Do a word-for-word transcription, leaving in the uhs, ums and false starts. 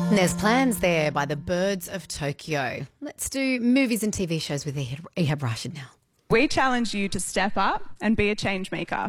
And there's plans there by the Birds of Tokyo. Let's do movies and T V shows with Ehab Ehab Rashid now. We challenge you to step up and be a change maker.